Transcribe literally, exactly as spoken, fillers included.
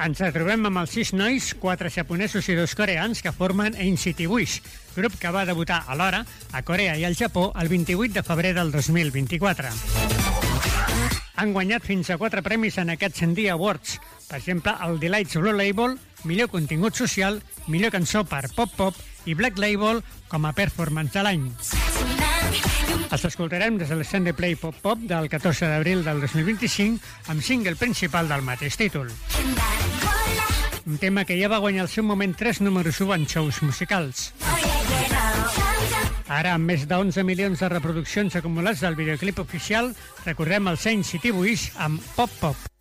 Ens trobem amb els sis nois, quatre japonesos i dos coreans que formen N C T Wish, grup que va debutar alhora a Corea i al Japó el vint-i-vuit de febrer del dos mil vint-i-quatre. Han guanyat fins a quatre premis en aquests D Awards, per exemple, el Delights Blue Label, millor contingut social, millor cançó per Pop Pop i Black Label com a performance de l'any. Els escoltarem des de l'Stand Play Pop Pop del catorze d'abril del dos mil vint-i-cinc amb single principal del mateix títol. Un tema que ja va guanyar al seu moment tres números u en shows musicals. Ara, amb més d'onze milions de reproduccions acumulats del videoclip oficial, recordem el N C T Wish amb Pop Pop.